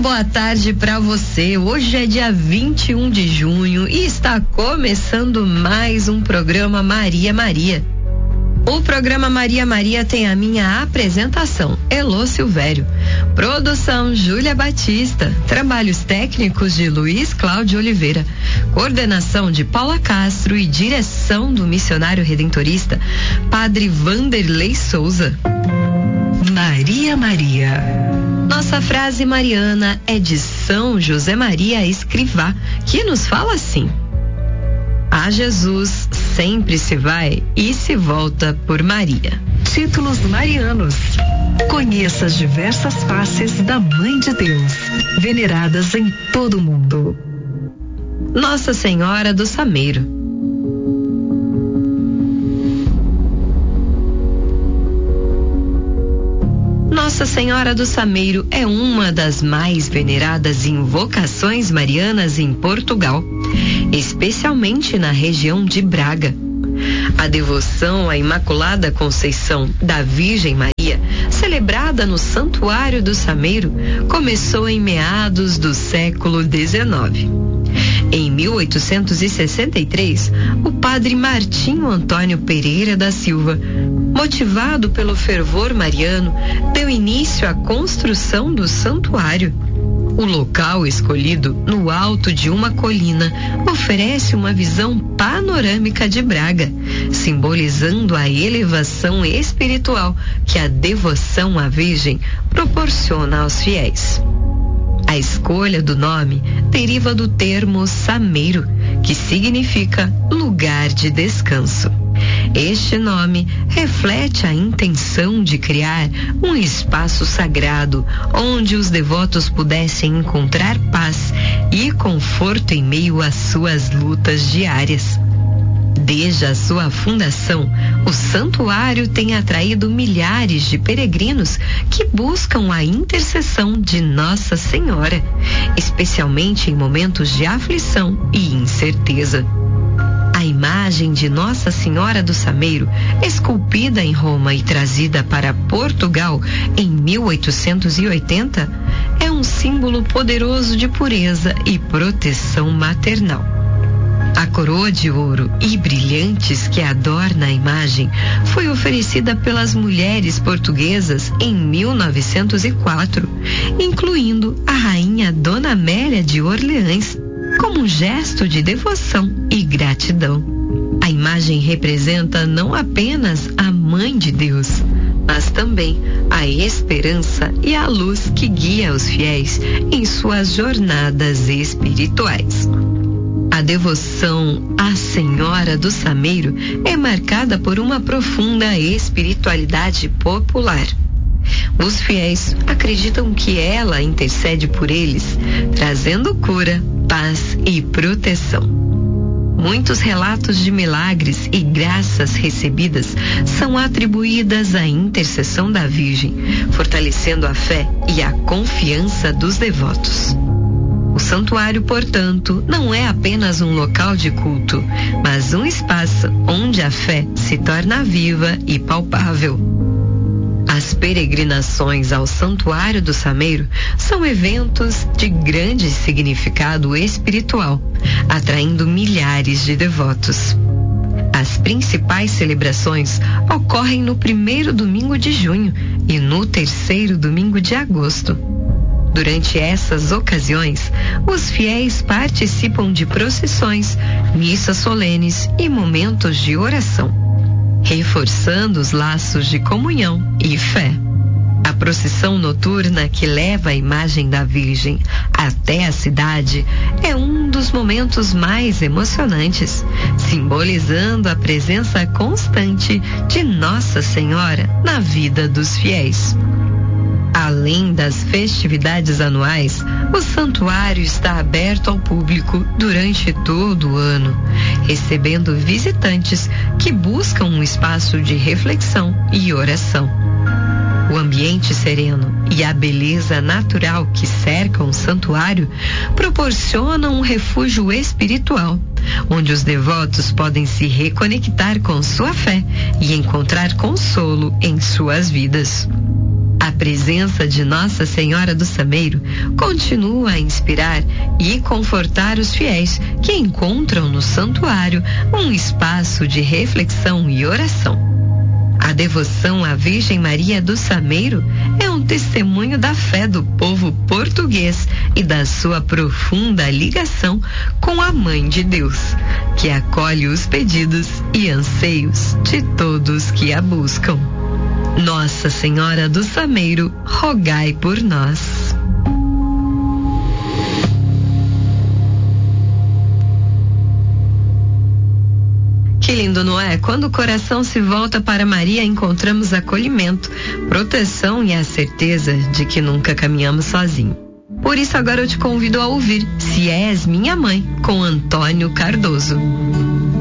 boa tarde para você. Hoje é dia 21 de junho e está começando mais um programa Maria Maria. O programa Maria Maria tem a minha apresentação, Elô Silvério. Produção, Júlia Batista. Trabalhos técnicos de Luiz Cláudio Oliveira. Coordenação de Paula Castro e direção do missionário redentorista, Padre Vanderlei Souza. Maria Maria. Nossa frase mariana é de São José Maria Escrivá, que nos fala assim: a Jesus sempre se vai e se volta por Maria. Títulos marianos. Conheça as diversas faces da Mãe de Deus, veneradas em todo o mundo. Nossa Senhora do Sameiro. Nossa Senhora do Sameiro é uma das mais veneradas invocações marianas em Portugal, especialmente na região de Braga. A devoção à Imaculada Conceição da Virgem Maria, celebrada no Santuário do Sameiro, começou em meados do século XIX. Em 1863, o padre Martinho Antônio Pereira da Silva, motivado pelo fervor mariano, deu início à construção do santuário. O local escolhido, no alto de uma colina, oferece uma visão panorâmica de Braga, simbolizando a elevação espiritual que a devoção à Virgem proporciona aos fiéis. A escolha do nome deriva do termo sameiro, que significa lugar de descanso. Este nome reflete a intenção de criar um espaço sagrado onde os devotos pudessem encontrar paz e conforto em meio às suas lutas diárias. Desde a sua fundação, o santuário tem atraído milhares de peregrinos que buscam a intercessão de Nossa Senhora, especialmente em momentos de aflição e incerteza. A imagem de Nossa Senhora do Sameiro, esculpida em Roma e trazida para Portugal em 1880, é um símbolo poderoso de pureza e proteção maternal. A coroa de ouro e brilhantes que adorna a imagem foi oferecida pelas mulheres portuguesas em 1904, incluindo a rainha Dona Amélia de Orleans, como um gesto de devoção e gratidão. A imagem representa não apenas a Mãe de Deus, mas também a esperança e a luz que guia os fiéis em suas jornadas espirituais. A devoção à Senhora do Sameiro é marcada por uma profunda espiritualidade popular. Os fiéis acreditam que ela intercede por eles, trazendo cura, paz e proteção. Muitos relatos de milagres e graças recebidas são atribuídas à intercessão da Virgem, fortalecendo a fé e a confiança dos devotos. O santuário, portanto, não é apenas um local de culto, mas um espaço onde a fé se torna viva e palpável. As peregrinações ao Santuário do Sameiro são eventos de grande significado espiritual, atraindo milhares de devotos. As principais celebrações ocorrem no primeiro domingo de junho e no terceiro domingo de agosto. Durante essas ocasiões, os fiéis participam de procissões, missas solenes e momentos de oração, reforçando os laços de comunhão e fé. A procissão noturna que leva a imagem da Virgem até a cidade é um dos momentos mais emocionantes, simbolizando a presença constante de Nossa Senhora na vida dos fiéis. Além das festividades anuais, o santuário está aberto ao público durante todo o ano, recebendo visitantes que buscam um espaço de reflexão e oração. O ambiente sereno e a beleza natural que cercam o santuário proporcionam um refúgio espiritual, onde os devotos podem se reconectar com sua fé e encontrar consolo em suas vidas. A presença de Nossa Senhora do Sameiro continua a inspirar e confortar os fiéis que encontram no santuário um espaço de reflexão e oração. A devoção à Virgem Maria do Sameiro é um testemunho da fé do povo português e da sua profunda ligação com a Mãe de Deus, que acolhe os pedidos e anseios de todos que a buscam. Nossa Senhora do Sameiro, rogai por nós. Que lindo, não é? Quando o coração se volta para Maria, encontramos acolhimento, proteção e a certeza de que nunca caminhamos sozinhos. Por isso agora eu te convido a ouvir Se És Minha Mãe, com Antônio Cardoso.